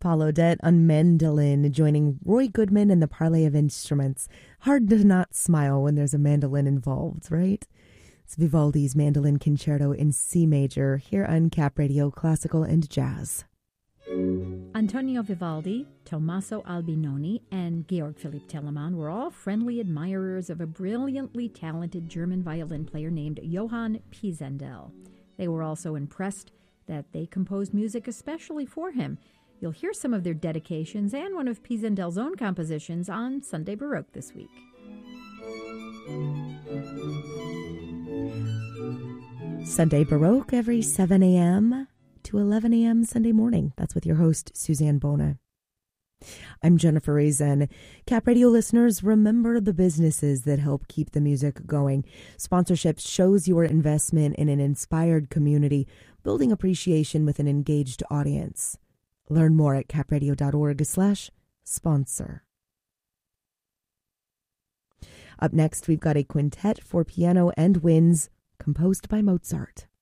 Paul Odette on mandolin, joining Roy Goodman and the Parley of Instruments. Hard to not smile when there's a mandolin involved, right? It's Vivaldi's Mandolin Concerto in C major here on Cap Radio Classical and Jazz. Antonio Vivaldi, Tommaso Albinoni, and Georg Philipp Telemann were all friendly admirers of a brilliantly talented German violin player named Johann Pisendel. They were also impressed that they composed music especially for him. You'll hear some of their dedications and one of Pisendel's own compositions on Sunday Baroque this week. Sunday Baroque every 7 a.m. to 11 a.m. Sunday morning. That's with your host, Suzanne Bona. I'm Jennifer Reason. Cap Radio listeners, remember the businesses that help keep the music going. Sponsorship shows your investment in an inspired community, building appreciation with an engaged audience. Learn more at capradio.org/sponsor. Up next, we've got a quintet for piano and winds composed by Mozart.